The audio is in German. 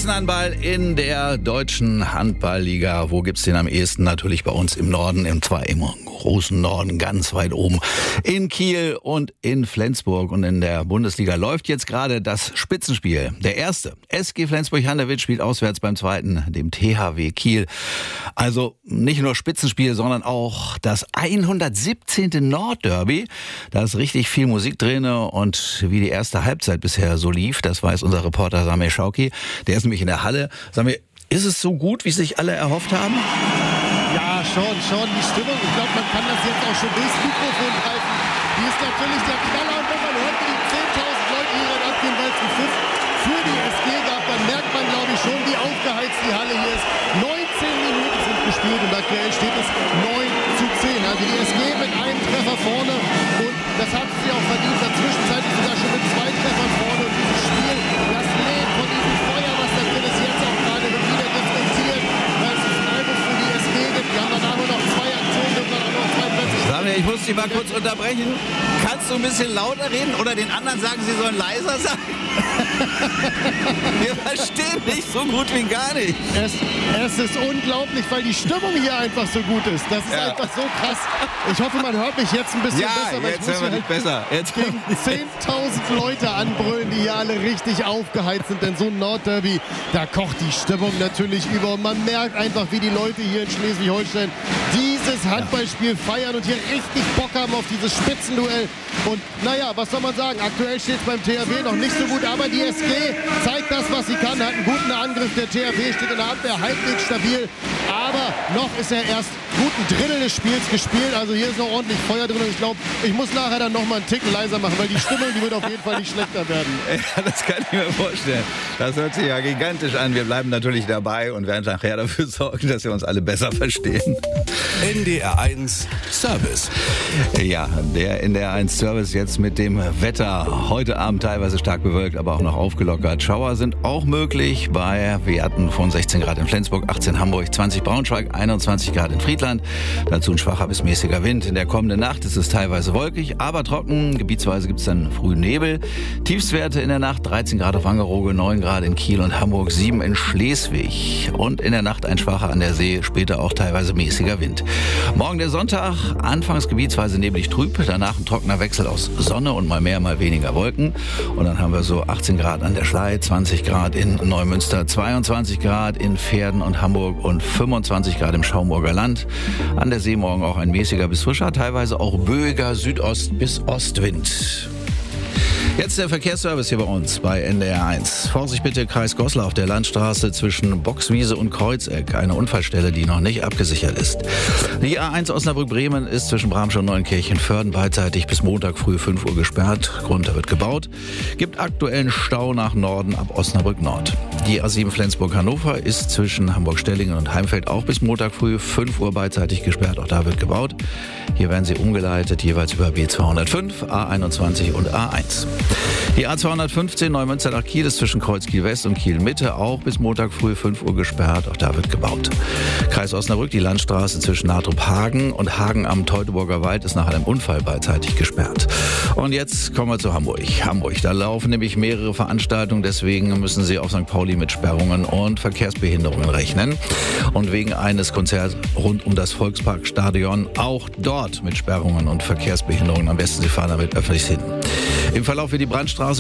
Spitzenhandball in der deutschen Handballliga. Wo gibt's den am ehesten? Natürlich bei uns im Norden, im großen Norden, ganz weit oben. In Kiel und in Flensburg. Und in der Bundesliga läuft jetzt gerade das Spitzenspiel. Der erste, SG Flensburg-Handewitt, spielt auswärts beim zweiten, dem THW Kiel. Also nicht nur Spitzenspiel, sondern auch das 117. Nordderby. Da ist richtig viel Musik drin und wie die erste Halbzeit bisher so lief, das weiß unser Reporter Samir Schauki. Der ist nämlich in der Halle. Samir, ist es so gut, wie sich alle erhofft haben? Ja, schon. Die Stimmung, ich glaube, man kann das jetzt auch schon durchs Mikrofon greifen. Die ist natürlich der Knaller. Und wenn man hört, wie die 10.000 Leute hier abgehen, weil es einen Pfiff für die SG gab, dann merkt man, glaube ich, schon, wie aufgeheizt die Halle hier ist. 19 Minuten sind gespielt und aktuell steht es 9:10. Also die SG mit einem Treffer vorne und das hat sie auch verdient. Dazwischen sogar schon mit 2 Treffern vorne und dieses Spiel, das lebt von diesem Feuer, was da drin ist, jetzt auch gerade wird wieder diskutiert, weil es einen Freiburg für die SG gibt. Wir haben danach nur noch 2 Aktionen und dann auch noch 2 Plätze. Samir, ich muss dich mal kurz unterbrechen. Kannst du ein bisschen lauter reden oder den anderen sagen, sie sollen leiser sein? Wir verstehen dich so gut wie gar nicht. Es ist unglaublich, weil die Stimmung hier einfach so gut ist. Das ist einfach so krass. Ich hoffe, man hört mich jetzt ein bisschen besser. Ja, jetzt hören wir dich besser. Jetzt gegen 10.000 Leute anbrüllen, die hier alle richtig aufgeheizt sind. Denn so ein Nordderby, da kocht die Stimmung natürlich über. Und man merkt einfach, wie die Leute hier in Schleswig-Holstein dieses Handballspiel feiern und hier richtig Bock haben auf dieses Spitzenduell. Und naja, was soll man sagen? Aktuell steht es beim THW noch nicht so gut, aber die SG zeigt das, was sie kann, hat einen guten Angriff. Der THW steht in der Abwehr halbwegs stabil, aber noch ist er erst guten Drittel des Spiels gespielt. Also hier ist noch ordentlich Feuer drin und ich glaube, ich muss nachher dann noch mal einen Ticken leiser machen, weil die Stimmung, die wird auf jeden Fall nicht schlechter werden. Ja, das kann ich mir vorstellen. Das hört sich ja gigantisch an. Wir bleiben natürlich dabei und werden nachher dafür sorgen, dass wir uns alle besser verstehen. NDR 1 Service. Ja, der NDR 1 Service jetzt mit dem Wetter. Heute Abend teilweise stark bewölkt, aber auch noch aufgelockert. Schauer sind auch möglich bei Werten von 16 Grad in Flensburg, 18 Hamburg, 20 Braunschweig, 21 Grad in Friedland. Dazu ein schwacher bis mäßiger Wind. In der kommenden Nacht ist es teilweise wolkig, aber trocken. Gebietsweise gibt es dann frühen Nebel. Tiefstwerte in der Nacht 13 Grad auf Wangerooge, 9 Grad in Kiel und Hamburg, 7 in Schleswig. Und in der Nacht ein schwacher an der See, später auch teilweise mäßiger Wind. Morgen der Sonntag, anfangs gebietsweise neblig trüb, danach ein trockener Wechsel aus Sonne und mal mehr, mal weniger Wolken. Und dann haben wir so 18 Grad an der Schlei, 20 Grad in Neumünster, 22 Grad in Verden und Hamburg und 25 Grad im Schaumburger Land. An der See morgen auch ein mäßiger bis frischer, teilweise auch böiger Südost- bis Ostwind. Jetzt der Verkehrsservice hier bei uns bei NDR 1. Vorsicht bitte, Kreis Goslar auf der Landstraße zwischen Boxwiese und Kreuzeck. Eine Unfallstelle, die noch nicht abgesichert ist. Die A1 Osnabrück-Bremen ist zwischen Bramsche und Neunkirchen-Förden beidseitig bis Montag früh 5 Uhr gesperrt. Grund, da wird gebaut. Gibt aktuellen Stau nach Norden ab Osnabrück Nord. Die A7 Flensburg-Hannover ist zwischen Hamburg-Stellingen und Heimfeld auch bis Montag früh 5 Uhr beidseitig gesperrt. Auch da wird gebaut. Hier werden sie umgeleitet, jeweils über B205, A21 und A1. Die A215 Neumünster nach Kiel ist zwischen Kreuz Kiel West und Kiel Mitte auch bis Montag früh 5 Uhr gesperrt. Auch da wird gebaut. Kreis Osnabrück, die Landstraße zwischen Nahtrup-Hagen und Hagen am Teutoburger Wald ist nach einem Unfall beidseitig gesperrt. Und jetzt kommen wir zu Hamburg. Da laufen nämlich mehrere Veranstaltungen, deswegen müssen Sie auf St. Pauli mit Sperrungen und Verkehrsbehinderungen rechnen. Und wegen eines Konzerts rund um das Volksparkstadion auch dort mit Sperrungen und Verkehrsbehinderungen. Am besten Sie fahren damit öffentlich hin. Im Verlauf wird die Brandstraße